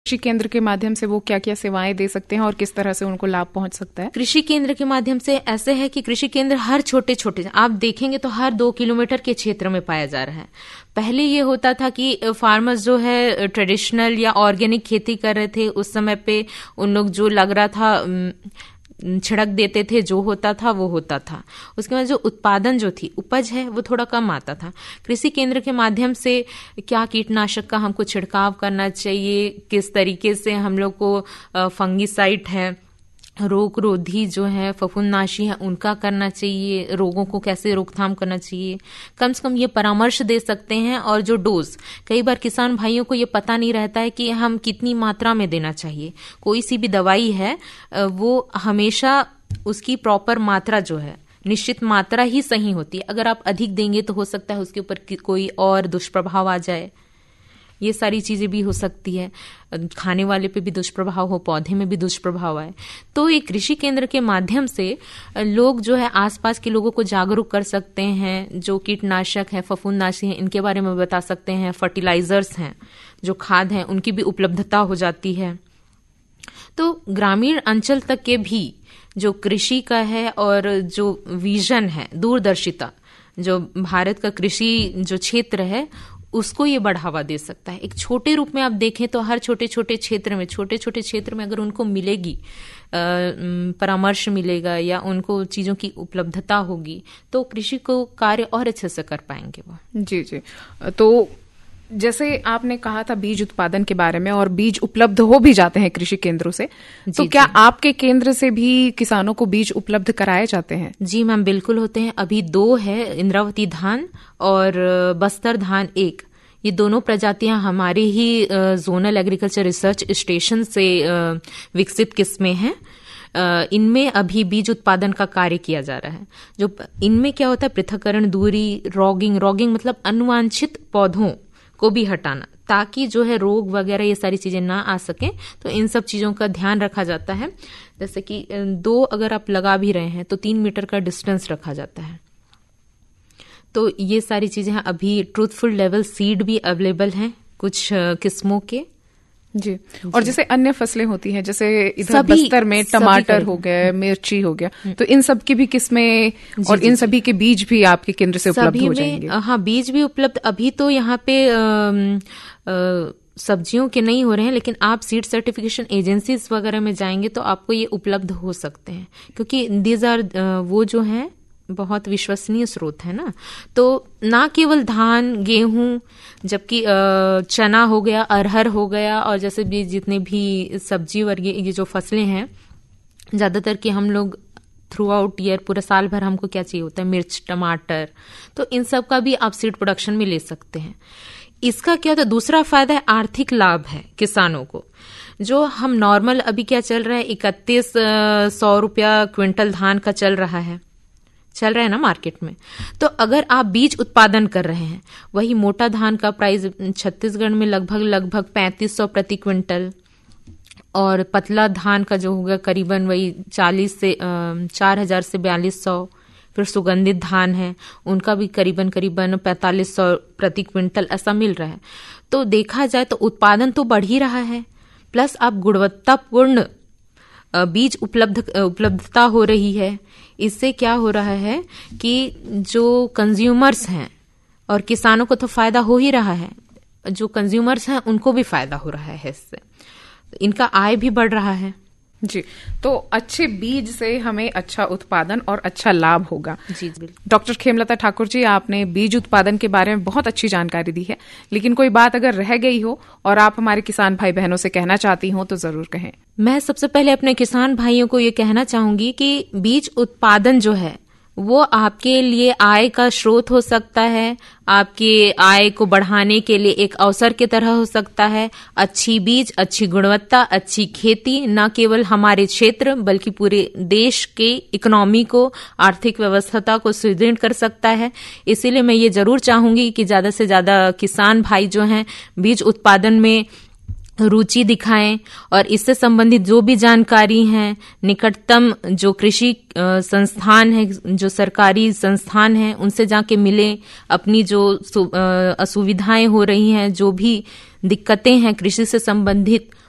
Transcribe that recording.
कृषि केंद्र के माध्यम से वो क्या क्या सेवाएं दे सकते हैं और किस तरह से उनको लाभ पहुंच सकता है? कृषि केंद्र के माध्यम से ऐसे है कि कृषि केंद्र हर छोटे छोटे, आप देखेंगे तो हर 2 किलोमीटर के क्षेत्र में पाया जा रहा है। पहले ये होता था कि फार्मर्स जो है ट्रेडिशनल या ऑर्गेनिक खेती कर रहे थे, उस समय पे उन लोग जो लग रहा था छिड़क देते थे, जो होता था वो होता था। उसके बाद जो उत्पादन जो थी, उपज है, वो थोड़ा कम आता था। कृषि केंद्र के माध्यम से क्या कीटनाशक का हमको छिड़काव करना चाहिए, किस तरीके से हम लोग को फंगिसाइड है, रोग रोधी जो है, फफूंदनाशी है, उनका करना चाहिए, रोगों को कैसे रोकथाम करना चाहिए, कम से कम ये परामर्श दे सकते हैं। और जो डोज, कई बार किसान भाइयों को ये पता नहीं रहता है कि हम कितनी मात्रा में देना चाहिए। कोई सी भी दवाई है वो हमेशा उसकी प्रॉपर मात्रा जो है, निश्चित मात्रा ही सही होती है। अगर आप अधिक देंगे तो हो सकता है उसके ऊपर कोई और दुष्प्रभाव आ जाए, ये सारी चीजें भी हो सकती है। खाने वाले पे भी दुष्प्रभाव हो, पौधे में भी दुष्प्रभाव आए। तो ये कृषि केंद्र के माध्यम से लोग जो है आसपास के लोगों को जागरूक कर सकते हैं। जो कीटनाशक है, फफूंदनाशी है, इनके बारे में बता सकते हैं। फर्टिलाइजर्स हैं, जो खाद हैं, उनकी भी उपलब्धता हो जाती है। तो ग्रामीण अंचल तक के भी जो कृषि का है और जो विजन है, दूरदर्शिता, जो भारत का कृषि जो क्षेत्र है उसको ये बढ़ावा दे सकता है। एक छोटे रूप में आप देखें तो हर छोटे छोटे क्षेत्र में अगर उनको मिलेगी परामर्श मिलेगा या उनको चीजों की उपलब्धता होगी तो कृषि को कार्य और अच्छे से कर पाएंगे वो। जी जी। तो जैसे आपने कहा था बीज उत्पादन के बारे में, और बीज उपलब्ध हो भी जाते हैं कृषि केंद्रों से, तो क्या आपके केंद्र से भी किसानों को बीज उपलब्ध कराए जाते हैं? जी मैम, बिल्कुल होते हैं। अभी 2 है, इंद्रावती धान और बस्तर धान 1। ये दोनों प्रजातियां हमारे ही जोनल एग्रीकल्चर रिसर्च स्टेशन से विकसित किस्में हैं। इनमें अभी बीज उत्पादन का कार्य किया जा रहा है। जो इनमें क्या होता है, पृथक्करण, दूरी, रॉगिंग मतलब अनुवांछित पौधों को भी हटाना, ताकि जो है रोग वगैरह ये सारी चीजें ना आ सके। तो इन सब चीजों का ध्यान रखा जाता है। जैसे कि 2 अगर आप लगा भी रहे हैं तो 3 मीटर का डिस्टेंस रखा जाता है। तो ये सारी चीजें हैं। अभी ट्रूथफुल लेवल सीड भी अवेलेबल हैं कुछ किस्मों के। जी। और जैसे अन्य फसलें होती हैं, जैसे इधर बस्तर में टमाटर हो गए, मिर्ची हो गया, तो इन सब की भी किस्में और इन सभी के बीज भी आपके केंद्र से उपलब्ध हो जाएंगे? हाँ, बीज भी उपलब्ध। अभी तो यहाँ पे सब्जियों के नहीं हो रहे हैं, लेकिन आप सीड सर्टिफिकेशन एजेंसीज वगैरह में जाएंगे तो आपको ये उपलब्ध हो सकते हैं, क्योंकि दीज आर वो जो है बहुत विश्वसनीय स्रोत है ना। तो ना केवल धान, गेहूं, जबकि चना हो गया, अरहर हो गया, और जैसे भी जितने भी सब्जी वर्गीय ये जो फसलें हैं, ज्यादातर कि हम लोग थ्रू आउट ईयर, पूरा साल भर हमको क्या चाहिए होता है, मिर्च, टमाटर, तो इन सब का भी आप सीड प्रोडक्शन में ले सकते हैं। इसका क्या होता है, दूसरा फायदा है आर्थिक लाभ है किसानों को। जो हम नॉर्मल अभी क्या चल रहा है, 3100 रुपया क्विंटल धान का चल रहा है ना मार्केट में। तो अगर आप बीज उत्पादन कर रहे हैं, वही मोटा धान का प्राइस छत्तीसगढ़ में लगभग 3500 प्रति क्विंटल, और पतला धान का जो होगा करीबन वही 4000 से 4200। फिर सुगंधित धान है, उनका भी करीबन 4500 प्रति क्विंटल ऐसा मिल रहा है। तो देखा जाए तो उत्पादन तो बढ़ ही रहा है, प्लस आप गुणवत्तापूर्ण बीज उपलब्धता हो रही है। इससे क्या हो रहा है कि जो कंज्यूमर्स हैं, और किसानों को तो फायदा हो ही रहा है, जो कंज्यूमर्स हैं उनको भी फायदा हो रहा है इससे, इनका आय भी बढ़ रहा है। जी। तो अच्छे बीज से हमें अच्छा उत्पादन और अच्छा लाभ होगा। जी बिल्कुल। डॉक्टर खेमलता ठाकुर जी, आपने बीज उत्पादन के बारे में बहुत अच्छी जानकारी दी है, लेकिन कोई बात अगर रह गई हो और आप हमारे किसान भाई बहनों से कहना चाहती हो तो जरूर कहें। मैं सबसे पहले अपने किसान भाइयों को ये कहना चाहूंगी कि बीज उत्पादन जो है वो आपके लिए आय का स्रोत हो सकता है, आपके आय को बढ़ाने के लिए एक अवसर की तरह हो सकता है। अच्छी बीज, अच्छी गुणवत्ता, अच्छी खेती न केवल हमारे क्षेत्र बल्कि पूरे देश के इकोनॉमी को, आर्थिक व्यवस्था को सुदृढ़ कर सकता है। इसीलिए मैं ये जरूर चाहूंगी कि ज्यादा से ज्यादा किसान भाई जो हैं बीज उत्पादन में रुचि दिखाएं, और इससे संबंधित जो भी जानकारी है, निकटतम जो कृषि संस्थान है, जो सरकारी संस्थान है, उनसे जाके मिलें। अपनी जो असुविधाएं हो रही हैं, जो भी दिक्कतें हैं कृषि से संबंधित,